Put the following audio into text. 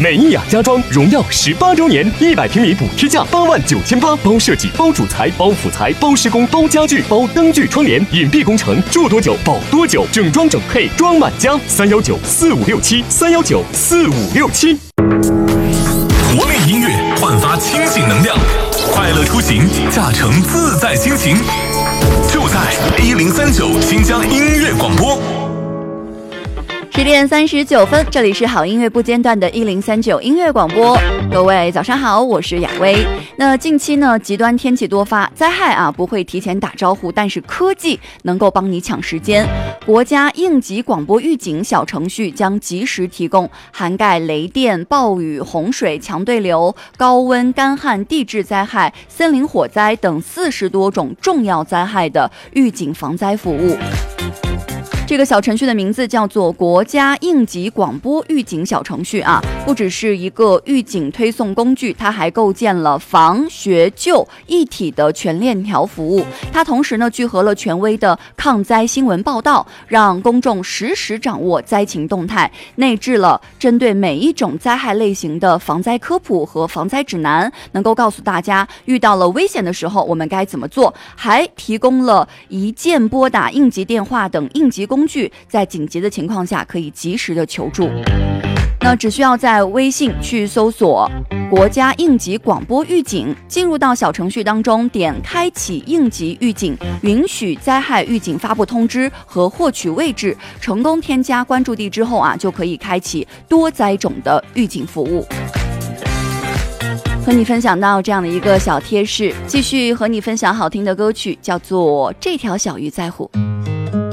美意雅家装荣耀18周年，100平米补贴价89800，包设计、包主材、包辅材、包施工、包家具、包灯具窗帘，隐蔽工程，住多久保多久，整装整配装满家。3194567，3194567。 活力音乐焕发清醒能量，快乐出行，驾乘自在心情，就在1039新疆音乐广播。 10点39分，这里是好音乐不间断的1039音乐广播。各位早上好，我是雅薇。那近期呢，极端天气多发，灾害不会提前打招呼，但是科技能够帮你抢时间。国家应急广播预警小程序将及时提供涵盖雷电、暴雨、洪水、强对流、高温、干旱、地质灾害、森林火灾等40多种重要灾害的预警防灾服务。这个小程序的名字叫做国家应急广播预警小程序不只是一个预警推送工具，它还构建了防学救一体的全链条服务。它同时呢聚合了权威的抗灾新闻报道，让公众实时掌握灾情动态，内置了针对每一种灾害类型的防灾科普和防灾指南，能够告诉大家遇到了危险的时候我们该怎么做，还提供了一键拨打应急电话等应急工具，在紧急的情况下可以及时的求助。那只需要在微信去搜索国家应急广播预警，进入到小程序当中，点开启应急预警，允许灾害预警发布通知和获取位置，成功添加关注地之后就可以开启多灾种的预警服务。和你分享到这样的一个小贴士，继续和你分享好听的歌曲，叫做《这条小鱼在乎》。